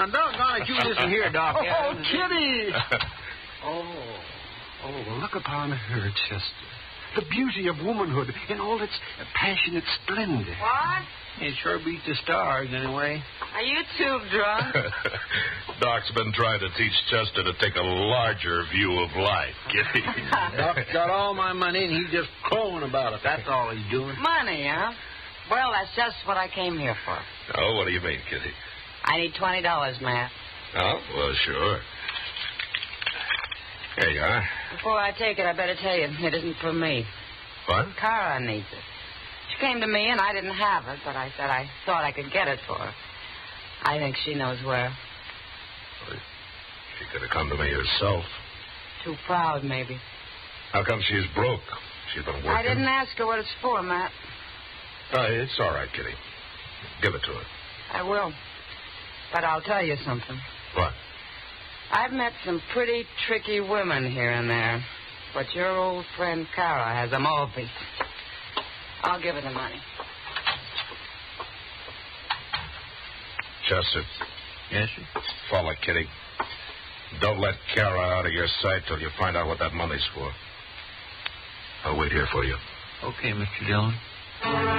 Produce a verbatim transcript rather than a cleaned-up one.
Now, doggone it, you listen here, Doc. Oh, Kitty! oh, oh, well, look upon her, Chester. The beauty of womanhood in all its passionate splendor. What? It sure beat the stars, anyway. Are you too drunk? Doc's been trying to teach Chester to take a larger view of life, Kitty. Doc's got all my money, and he's just crowing about it. That's all he's doing. Money, huh? Well, that's just what I came here for. Oh, what do you mean, Kitty? I need twenty dollars, Matt. Oh, well, sure. Here you are. Before I take it, I better tell you, it isn't for me. What? Cara needs it. She came to me, and I didn't have it, but I said I thought I could get it for her. I think she knows where. Well, she could have come to me herself. Too proud, maybe. How come she's broke? She's been working. I didn't ask her what it's for, Matt. Oh, it's all right, Kitty. Give it to her. I will. But I'll tell you something. What? I've met some pretty tricky women here and there, but your old friend Cara has them all beat. I'll give her the money. Chester. Yes, sir? Follow Kitty. Don't let Cara out of your sight till you find out what that money's for. I'll wait here for you. Okay, Mister Dillon.